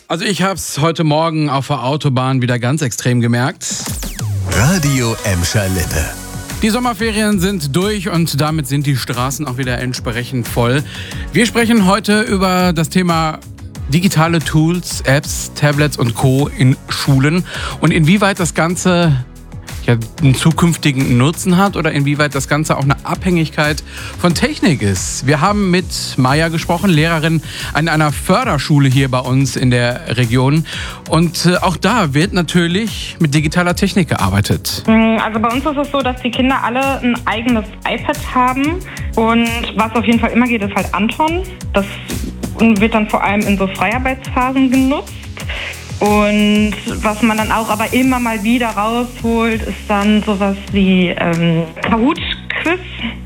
Also ich habe es heute Morgen auf der Autobahn wieder ganz extrem gemerkt. Radio Emscher Lippe. Die Sommerferien sind durch und damit sind die Straßen auch wieder entsprechend voll. Wir sprechen heute über das Thema digitale Tools, Apps, Tablets und Co. in Schulen und inwieweit das Ganze einen zukünftigen Nutzen hat oder inwieweit das Ganze auch eine Abhängigkeit von Technik ist. Wir haben mit Maja gesprochen, Lehrerin an einer Förderschule hier bei uns in der Region. Und auch da wird natürlich mit digitaler Technik gearbeitet. Also bei uns ist es so, dass die Kinder alle ein eigenes iPad haben. Und was auf jeden Fall immer geht, ist halt Anton. Das wird dann vor allem in so Freiarbeitsphasen genutzt. Und was man dann auch aber immer mal wieder rausholt, ist dann sowas wie Kahoot-Quiz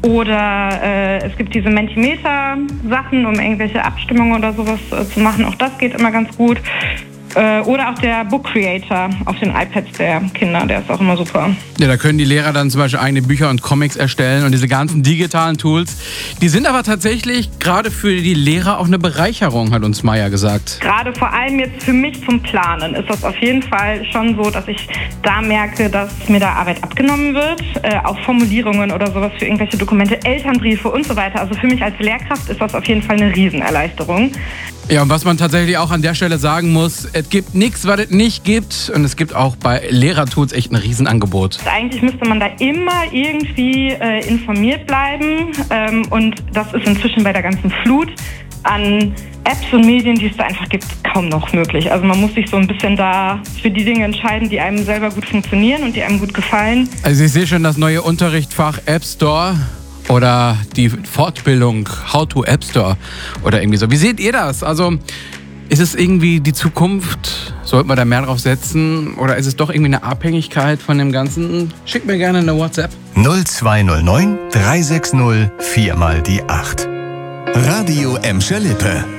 oder es gibt diese Mentimeter-Sachen, um irgendwelche Abstimmungen oder sowas zu machen. Auch das geht immer ganz gut. Oder auch der Book Creator auf den iPads der Kinder, der ist auch immer super. Ja, da können die Lehrer dann zum Beispiel eigene Bücher und Comics erstellen und diese ganzen digitalen Tools. Die sind aber tatsächlich gerade für die Lehrer auch eine Bereicherung, hat uns Maja gesagt. Gerade vor allem jetzt für mich zum Planen ist das auf jeden Fall schon so, dass ich da merke, dass mir da Arbeit abgenommen wird. Auch Formulierungen oder sowas für irgendwelche Dokumente, Elternbriefe und so weiter. Also für mich als Lehrkraft ist das auf jeden Fall eine Riesenerleichterung. Ja, und was man tatsächlich auch an der Stelle sagen muss, es gibt nichts, was es nicht gibt. Und es gibt auch bei Lehrertools echt ein Riesenangebot. Eigentlich müsste man da immer irgendwie informiert bleiben. Und das ist inzwischen bei der ganzen Flut an Apps und Medien, die es da einfach gibt, kaum noch möglich. Also man muss sich so ein bisschen da für die Dinge entscheiden, die einem selber gut funktionieren und die einem gut gefallen. Also ich sehe schon das neue Unterrichtsfach App Store. Oder die Fortbildung How to App Store oder irgendwie so. Wie seht ihr das? Also ist es irgendwie die Zukunft? Sollte man da mehr drauf setzen? Oder ist es doch irgendwie eine Abhängigkeit von dem Ganzen? Schickt mir gerne eine WhatsApp. 0209 360 4 mal die 8. Radio Emscher Lippe.